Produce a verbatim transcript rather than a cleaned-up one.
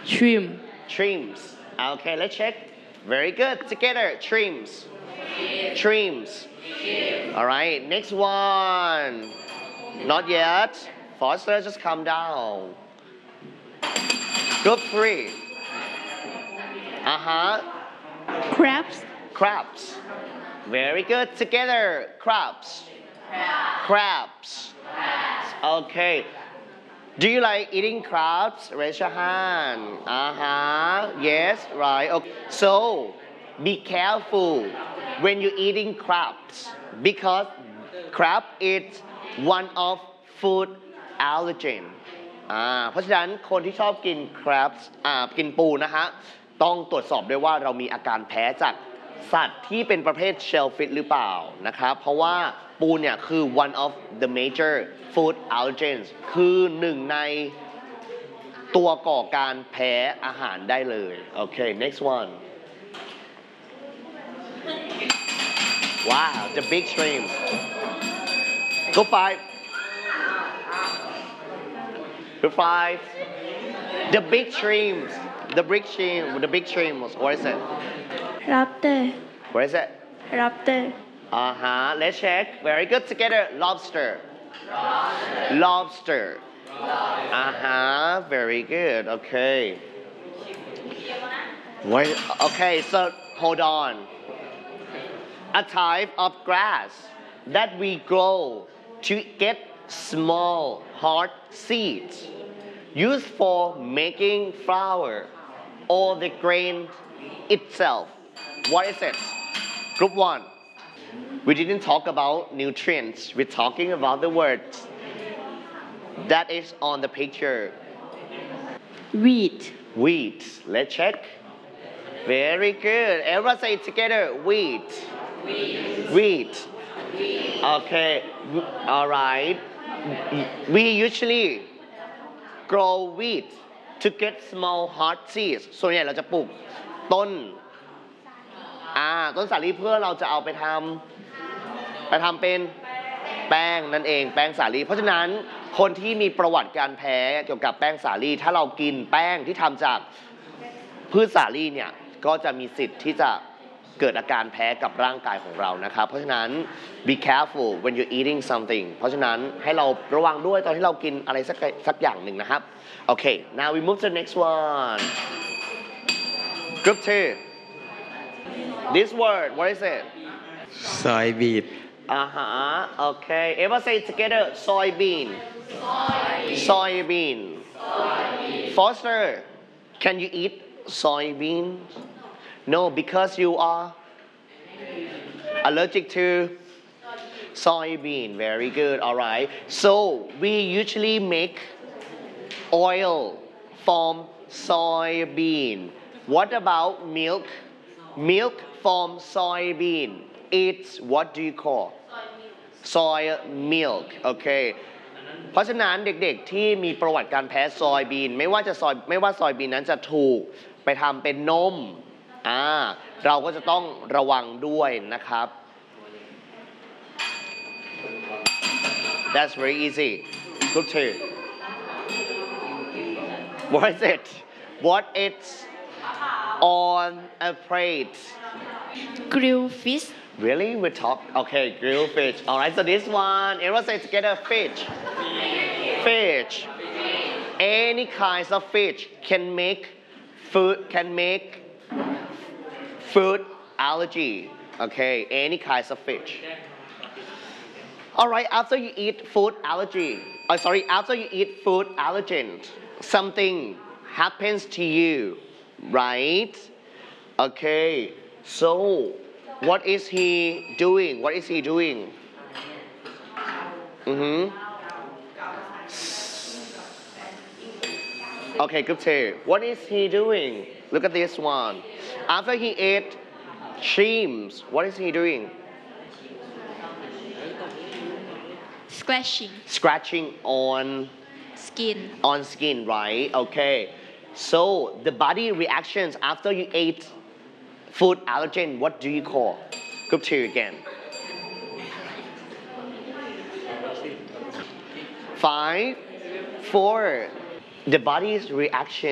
Shrimp. Shrimps. Okay, let's check. Very good. Together. Shrimps. Shrimps. All right, next one. Not yet. Foster, just calm down. Group three. Uh-huh. Crabs. Crabs. Very good. Together. Crabs. Crabs. Okay. Do you like eating crabs? Raise your hand. Uh-huh. Yes, right. Okay. So, be careful when you're eating crabs because crab is one of food allergen อ่าเพราะฉะนั้นคนที่ชอบกิน crabs อ่ากินปูนะฮะต้องตรวจสอบด้วยว่าเรามีอาการแพ้จากสัตว์ที่เป็นประเภท shellfish หรือเปล่านะครับเพราะว่าปูเนี่ยคือ one of the major food allergens คือหนึ่งในตัวก่อการแพ้อาหารได้เลยโอเค next one wow the big shrimp go five go five the big shrimps the big shrimp the big shrimps what is it Raptor. what is it Raptor. uh-huh let's check very good together lobster lobster uh-huh very good okay wait okay so hold on a type of grass that we grow to get small hard seeds used for making flour or the grain itself what is it group one we didn't talk about nutrients we're talking about the words that is on the picture Wheat. wheat let's check very good everyone say it together wheat wheat okay all right we usually grow wheat to get small hard seeds ส่วนใหญ่เราจะปลูกต้นอ่าต้นสาลีเพื่อเราจะเอาไปทำไปทำเป็นแป้งนั่นเองแป้งสาลีเพราะฉะนั้นคนที่มีประวัติการแพ้เกี่ยวกับแป้งสาลีถ้าเรากินแป้งที่ทำจากพืชสาลีเนี่ยก็จะมีสิทธิ์ที่จะเกิดอาการแพ้กับร่างกายของเรานะครับเพราะฉะนั้น be careful when you're eating something เพราะฉะนั้นให้เราระวังด้วยตอนที่เรากินอะไรสักสักอย่างหนึ่งนะครับโอเค now we move to the next one group two this word what is it soybean uh-huh okay everyone say it together soybean soybean Foster can you eat soybean no because you are allergic to soybean very good all right so we usually make oil from soybean what about milk milk from soybean it's what do you call soy milk okay เพราะฉะนั้นเด็กๆที่มีประวัติการแพ้ซอยบีนไม่ว่าจะซอยไม่ว่าซอยบีนนั้นจะถูกไปทำเป็นนมอ่าเราก็จะต้องระวังด้วยนะครับ That's very easy group two what is it what it's on a plate Grilled fish. really we talk okay grilled fish all right so this one everyone say together fish fish any kinds of fish can make food can make food allergy okay any kinds of fish all right after you eat food allergy oh sorry after you eat food allergen something happens to you right okay so what is he doing what is he doing mm-hmm okay group two what is he doing look at this one after he ate shrimps what is he doing Scratching. scratching on Skin. on skin right okay so the body reactions after you ate food allergen what do you call group two again five four the body's reaction